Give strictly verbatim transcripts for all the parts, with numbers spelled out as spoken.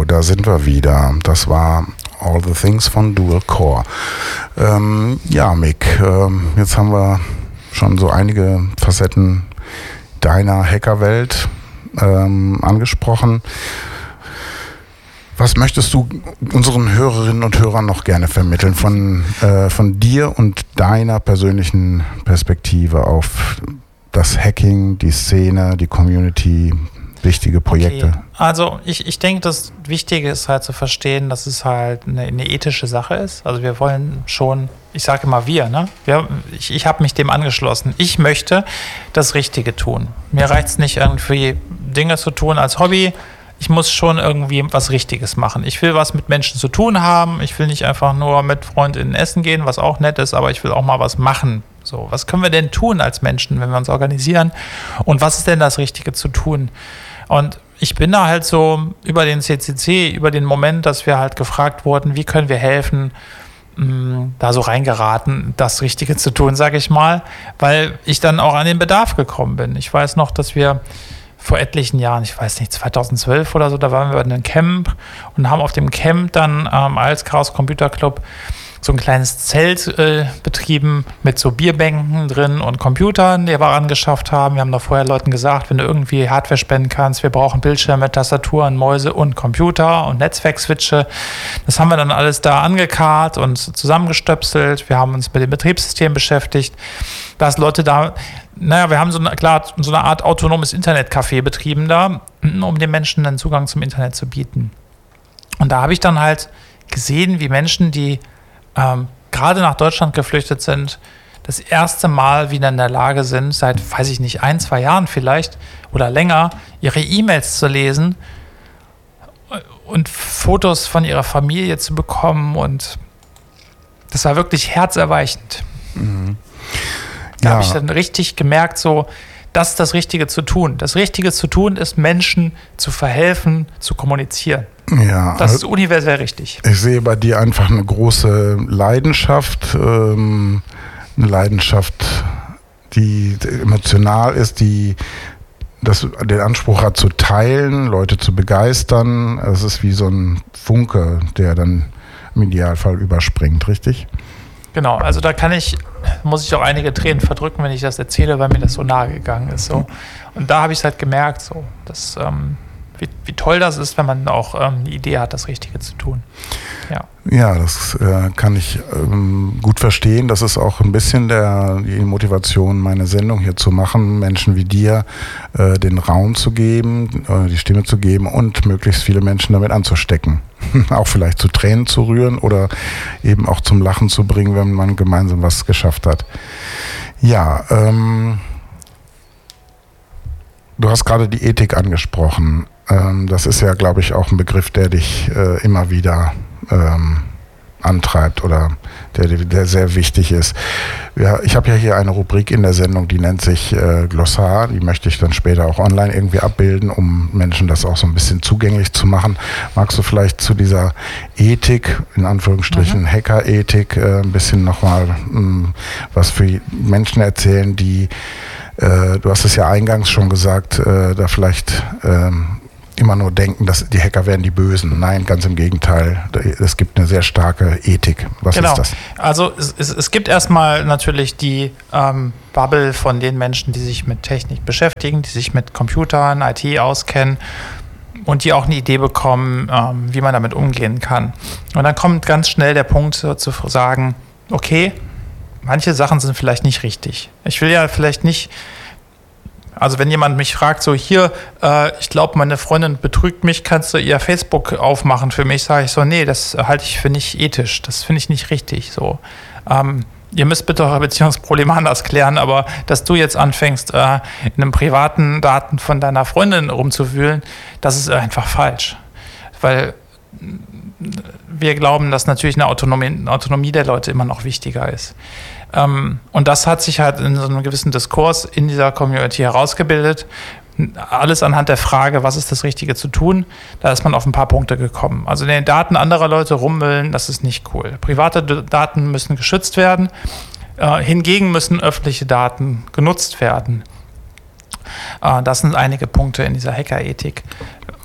da sind wir wieder. Das war All the Things von Dual Core. Ähm, ja, Mick, ähm, jetzt haben wir schon so einige Facetten deiner Hackerwelt ähm, angesprochen. Was möchtest du unseren Hörerinnen und Hörern noch gerne vermitteln von, äh, von dir und deiner persönlichen Perspektive auf das Hacking, die Szene, die Community, wichtige Projekte? Okay. Also ich, ich denke, das Wichtige ist halt zu verstehen, dass es halt eine, eine ethische Sache ist. Also wir wollen schon, ich sage immer wir, ne? wir ich ich habe mich dem angeschlossen. Ich möchte das Richtige tun. Mir reicht es nicht irgendwie Dinge zu tun als Hobby. Ich muss schon irgendwie was Richtiges machen. Ich will was mit Menschen zu tun haben. Ich will nicht einfach nur mit Freundinnen essen gehen, was auch nett ist, aber ich will auch mal was machen. So, was können wir denn tun als Menschen, wenn wir uns organisieren? Und was ist denn das Richtige zu tun? Und ich bin da halt so über den C C C, über den Moment, dass wir halt gefragt wurden, wie können wir helfen, mh, da so reingeraten, das Richtige zu tun, sage ich mal, weil ich dann auch an den Bedarf gekommen bin. Ich weiß noch, dass wir vor etlichen Jahren, ich weiß nicht, zweitausendzwölf oder so, da waren wir in einem Camp und haben auf dem Camp dann ähm, als Chaos Computer Club so ein kleines Zelt äh, betrieben mit so Bierbänken drin und Computern, die wir angeschafft haben. Wir haben da vorher Leuten gesagt, wenn du irgendwie Hardware spenden kannst, wir brauchen Bildschirme, Tastaturen, Mäuse und Computer und Netzwerkswitche. Das haben wir dann alles da angekarrt und zusammengestöpselt. Wir haben uns mit dem Betriebssystem beschäftigt, dass Leute da, naja, wir haben so eine, klar, so eine Art autonomes Internetcafé betrieben da, um den Menschen dann Zugang zum Internet zu bieten. Und da habe ich dann halt gesehen, wie Menschen, die Ähm, gerade nach Deutschland geflüchtet sind, das erste Mal wieder in der Lage sind, seit, weiß ich nicht, ein, zwei Jahren vielleicht oder länger, ihre E-Mails zu lesen und Fotos von ihrer Familie zu bekommen, und das war wirklich herzerweichend. Mhm. Da Ja. habe ich dann richtig gemerkt, so, das ist das Richtige zu tun. Das Richtige zu tun ist, Menschen zu verhelfen, zu kommunizieren. Ja, das ist universell richtig. Ich sehe bei dir einfach eine große Leidenschaft, ähm, eine Leidenschaft, die emotional ist, die das, den Anspruch hat zu teilen, Leute zu begeistern. Es ist wie so ein Funke, der dann im Idealfall überspringt, richtig? Genau, also da kann ich, muss ich auch einige Tränen verdrücken, wenn ich das erzähle, weil mir das so nahe gegangen ist. So. Und da habe ich es halt gemerkt, so, dass, ähm, wie, wie toll das ist, wenn man auch ähm, die Idee hat, das Richtige zu tun. Ja, ja das äh, kann ich ähm, gut verstehen. Das ist auch ein bisschen der, die Motivation, meine Sendung hier zu machen, Menschen wie dir äh, den Raum zu geben, äh, die Stimme zu geben und möglichst viele Menschen damit anzustecken. Auch vielleicht zu Tränen zu rühren oder eben auch zum Lachen zu bringen, wenn man gemeinsam was geschafft hat. Ja, ähm, du hast gerade die Ethik angesprochen. Ähm, das ist ja, glaube ich, auch ein Begriff, der dich äh, immer wieder ähm, antreibt oder der, der sehr wichtig ist. Ja, ich habe ja hier eine Rubrik in der Sendung, die nennt sich äh, Glossar. Die möchte ich dann später auch online irgendwie abbilden, um Menschen das auch so ein bisschen zugänglich zu machen. Magst du vielleicht zu dieser Ethik, in Anführungsstrichen mhm. Hackerethik, äh, ein bisschen nochmal mh, was für Menschen erzählen, die, äh, du hast es ja eingangs schon gesagt, äh, da vielleicht ähm, immer nur denken, dass die Hacker wären die Bösen. Nein, ganz im Gegenteil. Es gibt eine sehr starke Ethik. Was genau. ist das? Also es, es, es gibt erstmal natürlich die ähm, Bubble von den Menschen, die sich mit Technik beschäftigen, die sich mit Computern, I T auskennen und die auch eine Idee bekommen, ähm, wie man damit umgehen kann. Und dann kommt ganz schnell der Punkt zu, zu sagen, okay, manche Sachen sind vielleicht nicht richtig. Ich will ja vielleicht nicht. Also wenn jemand mich fragt, so hier, äh, ich glaube, meine Freundin betrügt mich, kannst du ihr Facebook aufmachen für mich? Sage ich so, nee, das halte ich für nicht ethisch, das finde ich nicht richtig. So, ähm, ihr müsst bitte eure Beziehungsprobleme anders klären, aber dass du jetzt anfängst, äh, in einem privaten Daten von deiner Freundin rumzuwühlen, das ist einfach falsch. Weil wir glauben, dass natürlich eine Autonomie, Autonomie der Leute immer noch wichtiger ist. Ähm, und das hat sich halt in so einem gewissen Diskurs in dieser Community herausgebildet. Alles anhand der Frage, was ist das Richtige zu tun? Da ist man auf ein paar Punkte gekommen. Also in den Daten anderer Leute rummüllen, das ist nicht cool. Private Daten müssen geschützt werden. Äh, hingegen müssen öffentliche Daten genutzt werden. Äh, das sind einige Punkte in dieser Hackerethik.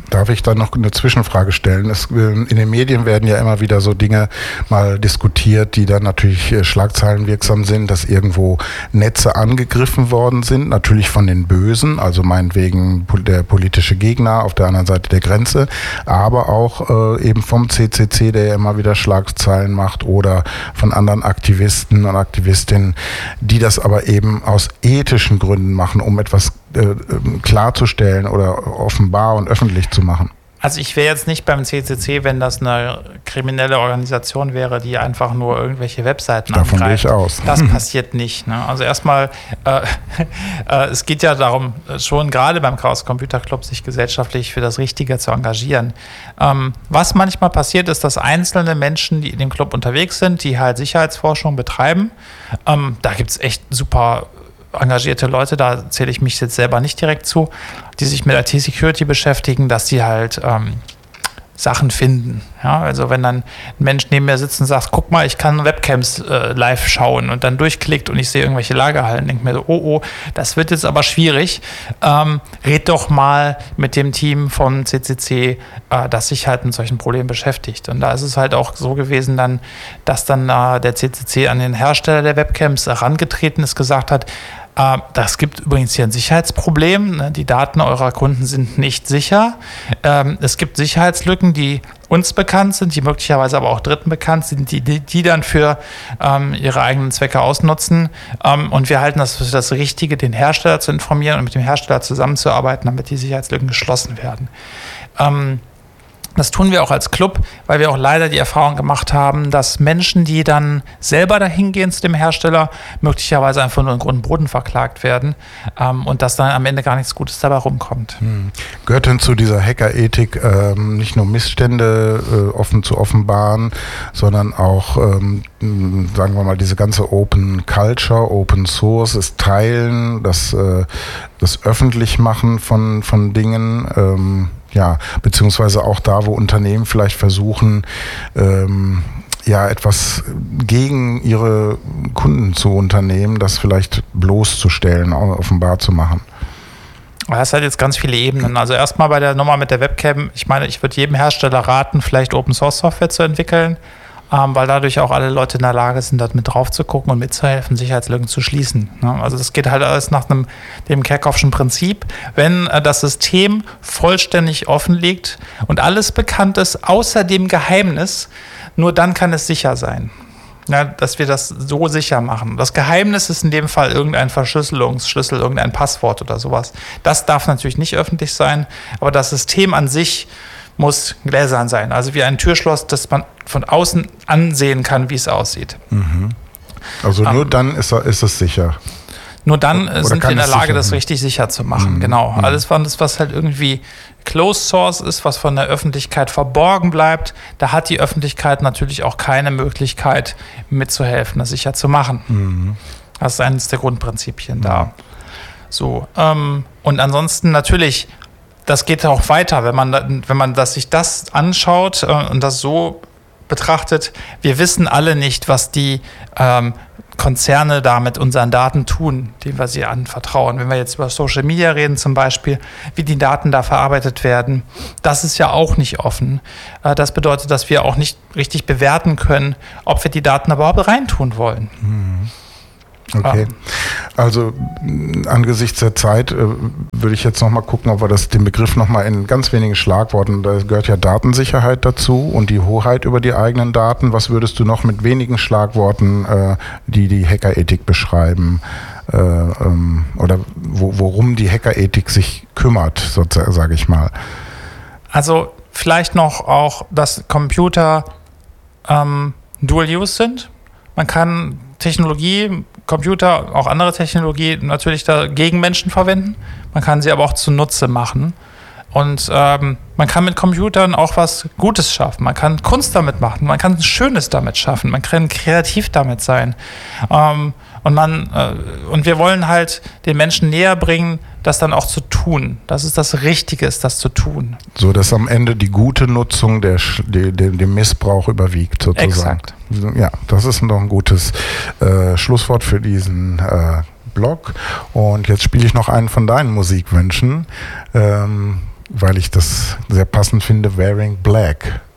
Darf ich da noch eine Zwischenfrage stellen? Es, in den Medien werden ja immer wieder so Dinge mal diskutiert, die dann natürlich schlagzeilenwirksam sind, dass irgendwo Netze angegriffen worden sind, natürlich von den Bösen, also meinetwegen der politische Gegner auf der anderen Seite der Grenze, aber auch äh, eben vom C C C, der ja immer wieder Schlagzeilen macht, oder von anderen Aktivisten und Aktivistinnen, die das aber eben aus ethischen Gründen machen, um etwas äh, klarzustellen oder offenbar und öffentlich zu machen. Also ich wäre jetzt nicht beim C C C, wenn das eine kriminelle Organisation wäre, die einfach nur irgendwelche Webseiten Davon angreift. gehe ich aus. Das passiert nicht. Ne? Also erstmal, äh, äh, es geht ja darum, schon gerade beim Chaos Computer Club sich gesellschaftlich für das Richtige zu engagieren. Ähm, was manchmal passiert, ist, dass einzelne Menschen, die in dem Club unterwegs sind, die halt Sicherheitsforschung betreiben, ähm, da gibt es echt super engagierte Leute, da zähle ich mich jetzt selber nicht direkt zu, die sich mit I T-Security beschäftigen, dass die halt ähm, Sachen finden. Ja, also wenn dann ein Mensch neben mir sitzt und sagt, guck mal, ich kann Webcams äh, live schauen, und dann durchklickt und ich sehe irgendwelche Lagerhallen, denke mir so, oh, oh, das wird jetzt aber schwierig. Ähm, red doch mal mit dem Team vom C C C, äh, das sich halt mit solchen Problemen beschäftigt. Und da ist es halt auch so gewesen, dann, dass dann äh, der C C C an den Hersteller der Webcams herangetreten ist, gesagt hat, Uh, das gibt übrigens hier ein Sicherheitsproblem. Ne? Die Daten eurer Kunden sind nicht sicher. Ähm, es gibt Sicherheitslücken, die uns bekannt sind, die möglicherweise aber auch Dritten bekannt sind, die die, die dann für ähm, ihre eigenen Zwecke ausnutzen. Ähm, und wir halten das für das Richtige, den Hersteller zu informieren und mit dem Hersteller zusammenzuarbeiten, damit die Sicherheitslücken geschlossen werden. Ähm, Das tun wir auch als Club, weil wir auch leider die Erfahrung gemacht haben, dass Menschen, die dann selber dahin gehen zu dem Hersteller, möglicherweise einfach nur in Grund und Boden verklagt werden ähm, und dass dann am Ende gar nichts Gutes dabei rumkommt. Hm. Gehört denn zu dieser Hackerethik ähm, nicht nur Missstände äh, offen zu offenbaren, sondern auch, ähm, sagen wir mal, diese ganze Open Culture, Open Source, das Teilen, das, äh, das Öffentlichmachen von, von Dingen, ähm, ja, beziehungsweise auch da, wo Unternehmen vielleicht versuchen, ähm, ja, etwas gegen ihre Kunden zu unternehmen, das vielleicht bloßzustellen, offenbar zu machen. Das hat jetzt ganz viele Ebenen. Also erstmal bei der Nummer mit der Webcam, ich meine, ich würde jedem Hersteller raten, vielleicht Open-Source-Software zu entwickeln, ähm, weil dadurch auch alle Leute in der Lage sind, dort mit drauf zu gucken und mitzuhelfen, Sicherheitslücken zu schließen. Ne? Also das geht halt alles nach einem, dem Kerckhoffschen Prinzip. Wenn äh, das System vollständig offen liegt und alles bekannt ist, außer dem Geheimnis, nur dann kann es sicher sein. Ja, dass wir das so sicher machen. Das Geheimnis ist in dem Fall irgendein Verschlüsselungsschlüssel, irgendein Passwort oder sowas. Das darf natürlich nicht öffentlich sein, aber das System an sich muss gläsern sein. Also wie ein Türschloss, das man von außen ansehen kann, wie es aussieht. Mhm. Also nur um, dann ist, ist es sicher. Nur dann Oder sind wir in der Lage, das richtig sicher zu machen. Mhm. Genau. Mhm. Alles, was halt irgendwie Closed Source ist, was von der Öffentlichkeit verborgen bleibt, da hat die Öffentlichkeit natürlich auch keine Möglichkeit mitzuhelfen, das sicher zu machen. Mhm. Das ist eines der Grundprinzipien mhm. da. So, ähm, und ansonsten natürlich, das geht auch weiter, wenn man, wenn man das, sich das anschaut äh, und das so betrachtet. Wir wissen alle nicht, was die ähm, Konzerne da mit unseren Daten tun, denen wir sie anvertrauen. Wenn wir jetzt über Social Media reden zum Beispiel, wie die Daten da verarbeitet werden, das ist ja auch nicht offen. Äh, das bedeutet, dass wir auch nicht richtig bewerten können, ob wir die Daten überhaupt reintun wollen. Mhm. Okay, also angesichts der Zeit äh, würde ich jetzt nochmal gucken, ob wir das, den Begriff nochmal in ganz wenigen Schlagworten, da gehört ja Datensicherheit dazu und die Hoheit über die eigenen Daten. Was würdest du noch mit wenigen Schlagworten, äh, die die Hackerethik beschreiben, äh, ähm, oder wo, worum die Hackerethik sich kümmert, sozusagen, sage ich mal? Also vielleicht noch auch, dass Computer ähm, Dual-Use sind. Man kann Technologie, Computer, auch andere Technologie natürlich da gegen Menschen verwenden. Man kann sie aber auch zunutze machen. Und ähm, man kann mit Computern auch was Gutes schaffen. Man kann Kunst damit machen. Man kann Schönes damit schaffen. Man kann kreativ damit sein. Ähm, und, man, äh, und wir wollen halt den Menschen näher bringen, das dann auch zu tun. Dass es das Richtige ist, das zu tun. So, dass am Ende die gute Nutzung der, der, der, dem Missbrauch überwiegt, sozusagen. Exakt. Ja, das ist noch ein gutes äh, Schlusswort für diesen äh, Blog. Und jetzt spiele ich noch einen von deinen Musikwünschen. Ähm, weil ich das sehr passend finde, Wearing Black.